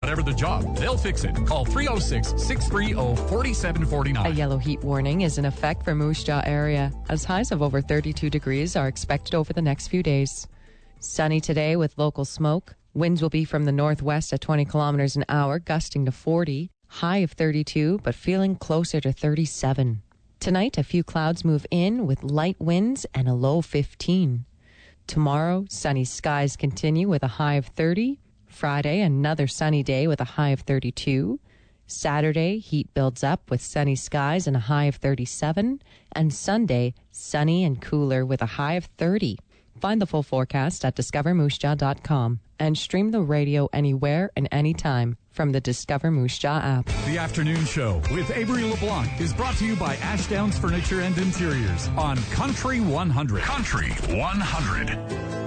Whatever the job, they'll fix it. Call 306-630-4749. A yellow heat warning is in effect for Moose Jaw area, as highs of over 32 degrees are expected over the next few days. Sunny today with local smoke. Winds will be from the northwest at 20 kilometers an hour, gusting to 40. High of 32, but feeling closer to 37. Tonight, a few clouds move in with light winds and a low 15. Tomorrow, sunny skies continue with a high of 30. Friday, another sunny day with a high of 32. Saturday, heat builds up with sunny skies and a high of 37. And Sunday, sunny and cooler with a high of 30. Find the full forecast at discovermoosejaw.com and stream the radio anywhere and anytime from the Discover Moose Jaw app. The Afternoon Show with Avery LeBlanc is brought to you by Ashdowns Furniture and Interiors on Country 100. Country 100.